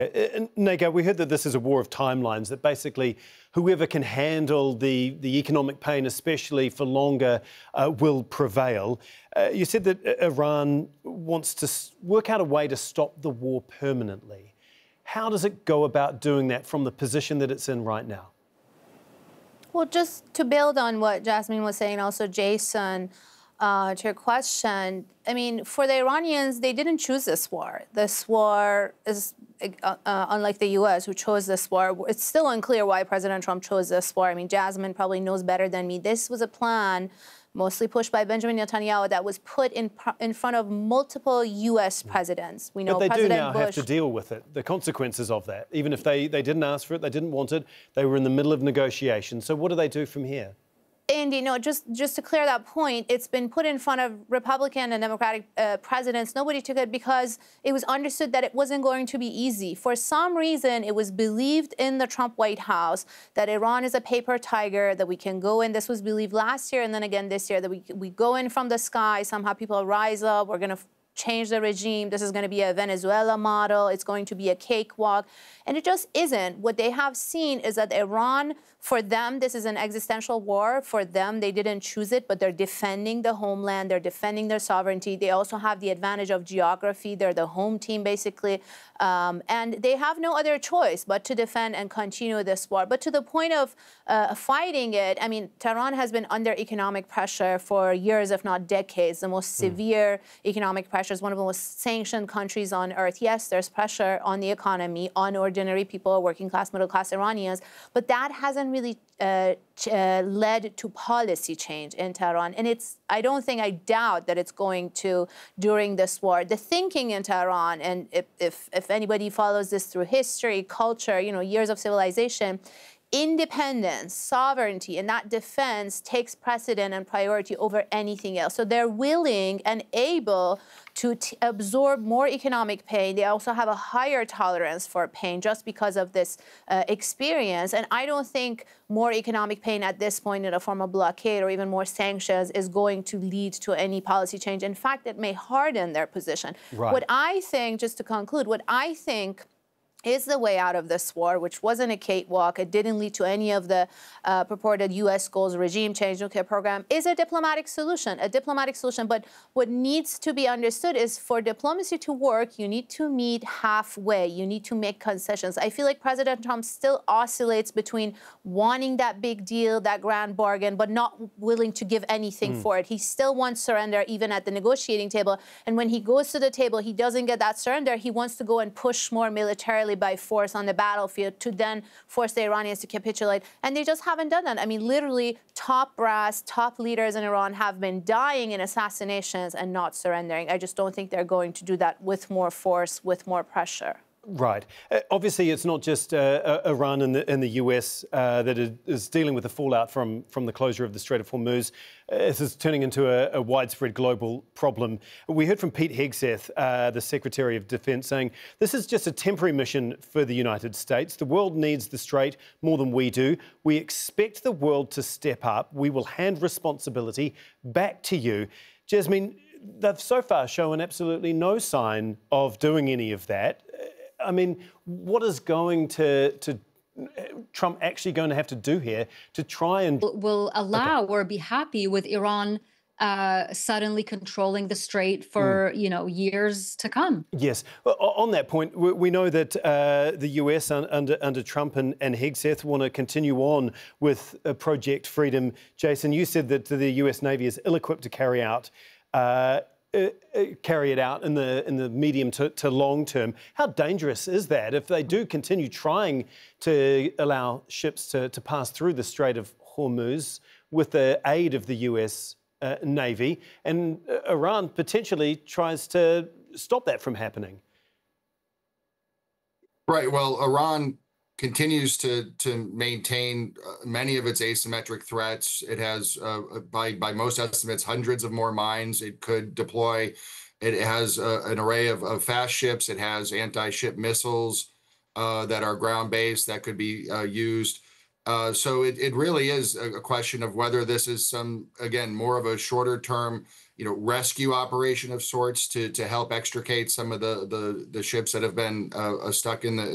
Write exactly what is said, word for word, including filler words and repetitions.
Uh, Nagar, we heard that this is a war of timelines, that basically whoever can handle the, the economic pain, especially for longer, uh, will prevail. Uh, you said that Iran wants to work out a way to stop the war permanently. How does it go about doing that from the position that it's in right now? Well, just to build on what Jasmine was saying, also Jason, uh, to your question, I mean, for the Iranians, they didn't choose this war. This war is, uh, uh, unlike the U S, who chose this war, it's still unclear why President Trump chose this war. I mean, Jasmine probably knows better than me. This was a plan mostly pushed by Benjamin Netanyahu that was put in in front of multiple U S presidents. We know but they President do now Bush, have to deal with it, the consequences of that. Even if they, they didn't ask for it, they didn't want it, they were in the middle of negotiations. So what do they do from here? Andy, no, just, just to clear that point, it's been put in front of Republican and Democratic uh, presidents. Nobody took it because it was understood that it wasn't going to be easy. For some reason, it was believed in the Trump White House that Iran is a paper tiger, that we can go in. This was believed last year and then again this year, that we, we go in from the sky, somehow people rise up, we're going to change the regime. This is going to be a Venezuela model. It's going to be a cakewalk. And it just isn't. What they have seen is that Iran, for them, this is an existential war. For them, they didn't choose it, but they're defending the homeland. They're defending their sovereignty. They also have the advantage of geography. They're the home team, basically. Um, and they have no other choice but to defend and continue this war. But to the point of uh, fighting it, I mean, Tehran has been under economic pressure for years, if not decades, the most mm. severe economic pressure. Is one of the most sanctioned countries on earth. Yes, there's pressure on the economy, on ordinary people, working class, middle class Iranians, but that hasn't really uh, uh, led to policy change in Tehran. And it's, I don't think, I doubt that it's going to during this war. The thinking in Tehran, and if, if, if anybody follows this through history, culture, you know, years of civilization, independence, sovereignty, and that defense takes precedent and priority over anything else. So they're willing and able to t absorb more economic pain. They also have a higher tolerance for pain just because of this uh, experience. And I don't think more economic pain at this point in a form of blockade or even more sanctions is going to lead to any policy change. In fact, it may harden their position. Right. What I think, just to conclude, what I think is the way out of this war, which wasn't a cakewalk, it didn't lead to any of the uh, purported U S goals, regime change, nuclear program, is a diplomatic solution, a diplomatic solution. But what needs to be understood is for diplomacy to work, you need to meet halfway. You need to make concessions. I feel like President Trump still oscillates between wanting that big deal, that grand bargain, but not willing to give anything mm. for it. He still wants surrender even at the negotiating table. And when he goes to the table, he doesn't get that surrender. He wants to go and push more militarily by force on the battlefield to then force the Iranians to capitulate. And they just haven't done that. I mean, literally, top brass, top leaders in Iran have been dying in assassinations and not surrendering. I just don't think they're going to do that with more force, with more pressure. Right. Uh, obviously, it's not just uh, Iran and the, and the U S uh, that is dealing with the fallout from, from the closure of the Strait of Hormuz. Uh, this is turning into a, a widespread global problem. We heard from Pete Hegseth, uh, the Secretary of Defence, saying this is just a temporary mission for the United States. The world needs the Strait more than we do. We expect the world to step up. We will hand responsibility back to you. Jasmine, they've so far shown absolutely no sign of doing any of that. I mean, what is going to, to Trump actually going to have to do here to try and... will allow okay. or be happy with Iran uh, suddenly controlling the Strait for, mm. you know, years to come? Yes. On that point, we know that uh, the U S under, under Trump and, and Hegseth want to continue on with uh, Project Freedom. Jason, you said that the U S Navy is ill-equipped to carry out uh, Uh, uh, carry it out in the in the medium to, to long term. How dangerous is that if they do continue trying to allow ships to, to pass through the Strait of Hormuz with the aid of the U S uh, Navy, and uh, Iran potentially tries to stop that from happening? Right. Well, Iran continues to to maintain uh, many of its asymmetric threats. It has, uh, by by most estimates, hundreds of more mines it could deploy. It has uh, an array of, of fast ships. It has anti-ship missiles uh, that are ground-based that could be uh, used. Uh, so it, it really is a, a question of whether this is some, again, more of a shorter-term, you know, rescue operation of sorts to to help extricate some of the the, the ships that have been uh, stuck in the